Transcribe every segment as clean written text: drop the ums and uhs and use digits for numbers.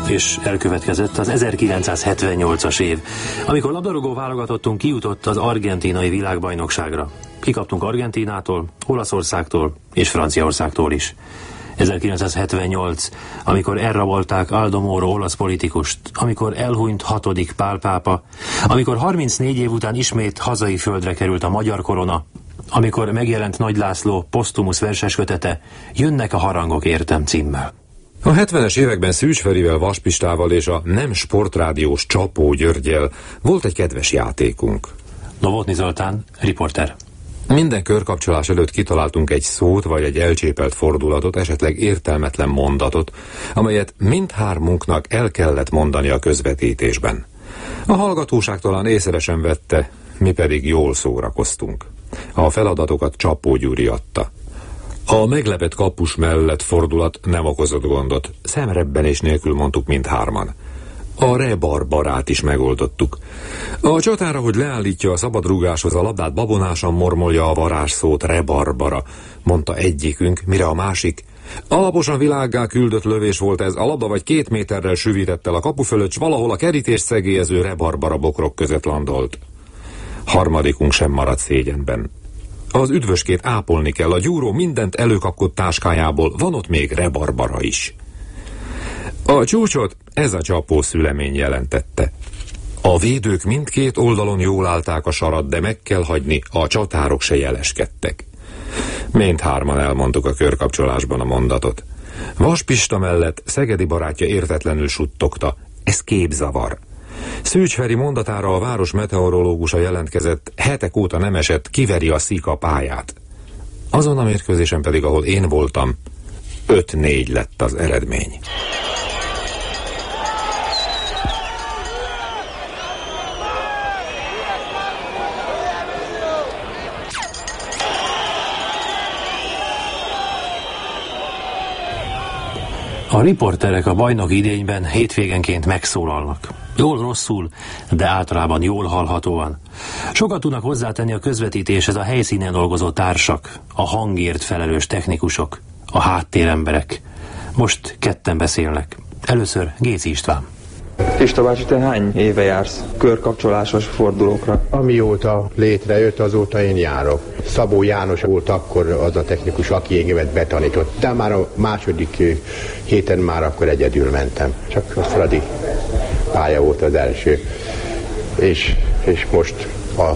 és elkövetkezett az 1978-as év, amikor labdarúgó válogatottunk kijutott az argentínai világbajnokságra. Kikaptunk Argentínától, Olaszországtól és Franciaországtól is. 1978, amikor elrabolták Aldo Moro olasz politikust, amikor elhunyt 6. Pál pápa, amikor 34 év után ismét hazai földre került a magyar korona, amikor megjelent Nagy László posztumusz verseskötete, Jönnek a harangok értem címmel. A 70-es években Szűcs Ferivel, Vas Pistával és a nem sportrádiós Csapó Györggyel volt egy kedves játékunk. Novotny Zoltán, riporter. Minden körkapcsolás előtt kitaláltunk egy szót vagy egy elcsépelt fordulatot, esetleg értelmetlen mondatot, amelyet mindhármunknak el kellett mondani a közvetítésben. A hallgatóság talán észre sem vette, mi pedig jól szórakoztunk. A feladatokat Csapó Gyuri adta. A meglepett kapus mellett fordulat nem okozott gondot, szemrebbenés nélkül mondtuk mindhárman. A rebarbarát is megoldottuk. A csatára, hogy leállítja a szabadrúgáshoz a labdát, babonásan mormolja a varázsszót rebarbara, mondta egyikünk, mire a másik. Alaposan világgá küldött lövés volt ez, a labda vagy 2 méterrel süvített el a kapu fölött, s valahol a kerítés szegélyező rebarbara bokrok között landolt. Harmadikunk sem maradt szégyenben. Az üdvöskét ápolni kell, a gyúró mindent előkapott táskájából, van ott még rebarbara is. A csúcsot ez a Csapó szülemény jelentette. A védők mindkét oldalon jól állták a sarat, de meg kell hagyni, a csatárok se jeleskedtek. Mindhárman elmondtuk a körkapcsolásban a mondatot. Vas Pista mellett szegedi barátja értetlenül suttogta, ez képzavar. Szűcs Feri mondatára a város meteorológusa jelentkezett, hetek óta nem esett, kiveri a Szika pályát. Azon a mérkőzésen pedig, ahol én voltam, 5-4 lett az eredmény. A riporterek a bajnoki idényben hétvégenként megszólalnak. Jól-rosszul, de általában jól hallhatóan. Sokat tudnak hozzátenni a közvetítéshez a helyszínen dolgozó társak, a hangért felelős technikusok, a háttéremberek. Most ketten beszélnek. Először Gézi István. Pista bácsi, te hány éve jársz körkapcsolásos fordulókra? Amióta létrejött, azóta én járok. Szabó János volt akkor az a technikus, aki engemet betanított. De már a második héten már akkor egyedül mentem. Csak a Fradi pálya volt az első. És most a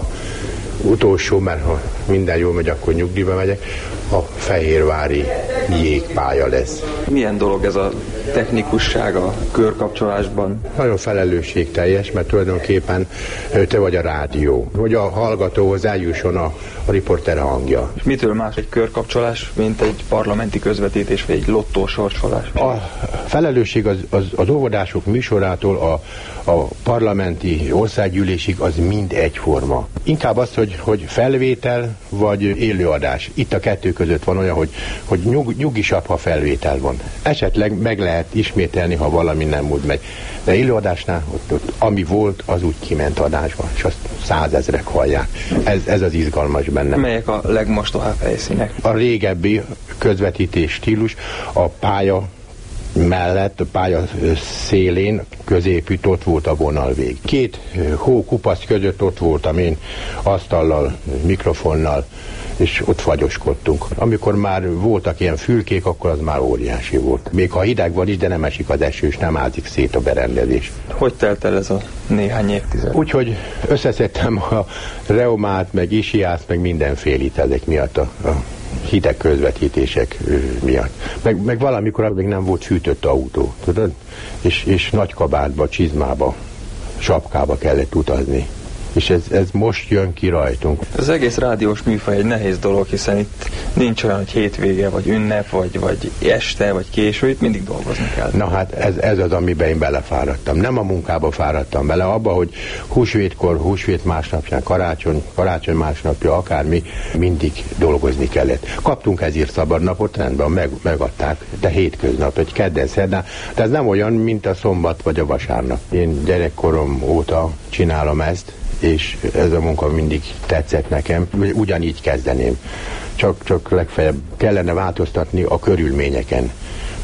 utolsó, mert ha minden jól megy, akkor nyugdíjba megyek, a fehérvári jégpálya lesz. Milyen dolog ez a technikusság a körkapcsolásban? Nagyon felelősségteljes, mert tulajdonképpen te vagy a rádió, hogy a hallgatóhoz eljusson a riporter hangja. És mitől más egy körkapcsolás, mint egy parlamenti közvetítés, vagy egy lottó sorsolás? A felelősség az óvodások műsorától a parlamenti országgyűlésig az mind egyforma. Inkább az, hogy felvétel vagy élőadás. Itt a kettő között van olyan, hogy nyugisabb, ha felvétel van. Esetleg meg lehet ismételni, ha valami nem úgy megy. De élőadásnál, ott ami volt, az úgy kiment adásba, és azt 100 000-ek hallják. Ez az izgalmas benne. Melyek a legmostohább helyszínek? A régebbi közvetítés stílus, a pálya mellett, a pálya szélén középütt ott volt a vonalvég. 2 hókupac között ott voltam én asztallal, mikrofonnal, és ott fagyoskodtunk. Amikor már voltak ilyen fülkék, akkor az már óriási volt. Még ha hideg van is, de nem esik az eső, és nem ázik szét a berendezés. Hogy telt el ez a néhány évtized? Úgyhogy összeszedtem a reumát, meg isiát, meg mindenfélét ezek miatt a hideg közvetítések miatt. Meg valamikor még nem volt fűtött autó, tudod? És nagy kabátba, csizmába, sapkába kellett utazni. És ez most jön ki rajtunk. Az egész rádiós műfaj egy nehéz dolog, hiszen itt nincs olyan, hogy hétvége, vagy ünnep, vagy este, vagy késő, itt mindig dolgozni kell. Na hát ez az, amiben én belefáradtam. Nem a munkába fáradtam bele, abba, hogy húsvétkor, húsvét másnapján, karácsony másnapja, akármi, mindig dolgozni kellett. Kaptunk ezért szabadnapot, rendben, megadták, de hétköznap, egy kedden, szerdán, de ez nem olyan, mint a szombat vagy a vasárnap. Én gyerekkorom óta csinálom ezt, és ez a munka mindig tetszett nekem, ugyanígy kezdeném. Csak legfeljebb kellene változtatni a körülményeken,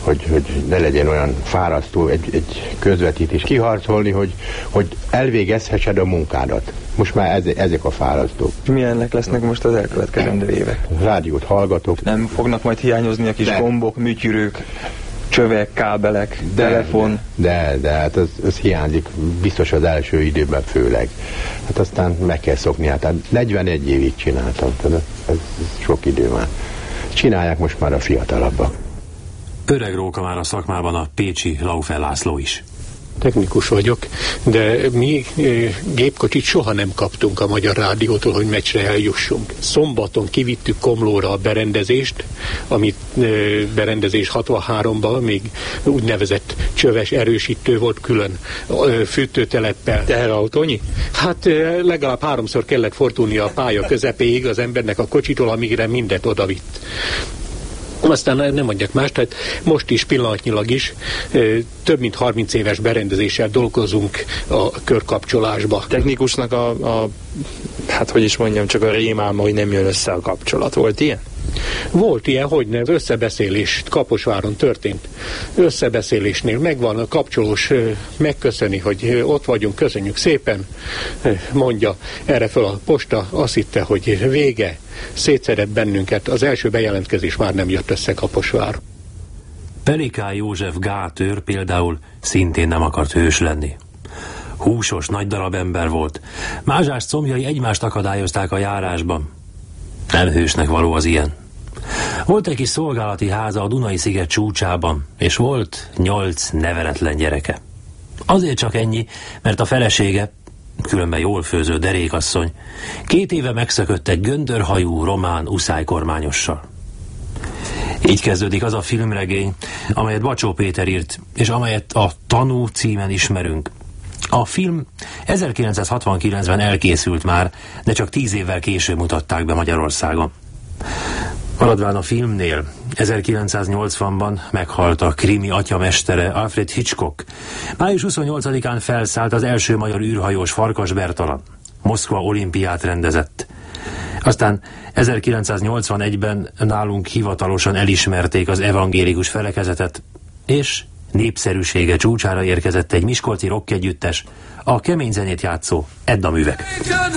hogy ne legyen olyan fárasztó egy közvetítés kiharcolni, hogy elvégezhessed a munkádat. Most már ezek a fárasztók. Milyennek lesznek most az elkövetkezendő évek? Rádiót hallgatok. Nem fognak majd hiányozni a kis gombok, műtyürők, csövek, kábelek, telefon? De hát ez hiányzik, biztos az első időben főleg. Hát aztán meg kell szokni, hát 41 évig csináltam, ez sok idő már. Csinálják most már a fiatalabbak. Öreg róka már a szakmában a pécsi Laufer László is. Technikus vagyok, de mi gépkocsit soha nem kaptunk a Magyar Rádiótól, hogy meccsre eljussunk. Szombaton kivittük Komlóra a berendezést, amit berendezés 63-ban még úgynevezett csöves erősítő volt külön fűtőteleppel. Teherautónyi? Hát legalább 3-szor kellett fordulnia a pálya közepéig az embernek a kocsitól, amígre mindent odavitt. Aztán nem mondjak más, tehát most is pillanatnyilag is több mint 30 éves berendezéssel dolgozunk a körkapcsolásba. Technikusnak hát hogy is mondjam, csak a rémálma, hogy nem jön össze a kapcsolat. Volt ilyen? Volt ilyen, hogyne, az összebeszélés Kaposváron történt. Összebeszélésnél megvan a kapcsolós, megköszöni, hogy ott vagyunk, köszönjük szépen, mondja erre föl a posta, azt hitte, hogy vége, szétszedett bennünket, az első bejelentkezés már nem jött össze Kaposvár. Pelikány József gátőr például szintén nem akart hős lenni. Húsos, nagy darab ember volt. Mázsás combjai egymást akadályozták a járásban. Nem hősnek való az ilyen. Volt egy kis szolgálati háza a Dunai-sziget csúcsában, és volt 8 neveletlen gyereke. Azért csak ennyi, mert a felesége, különben jól főző derékasszony, 2 éve megszökött egy göndörhajú román uszálykormányossal. Így kezdődik az a filmregény, amelyet Bacsó Péter írt, és amelyet a Tanú címen ismerünk. A film 1969-ben elkészült már, de csak 10 évvel később mutatták be Magyarországon. Maradván a filmnél, 1980-ban meghalt a krimi atyamestere Alfred Hitchcock. Május 28-án felszállt az első magyar űrhajós Farkas Bertalan. Moszkva olimpiát rendezett. Aztán 1981-ben nálunk hivatalosan elismerték az evangélikus felekezetet, és népszerűsége csúcsára érkezett egy miskolci rockegyüttes, a kemény zenét játszó Edda Művek.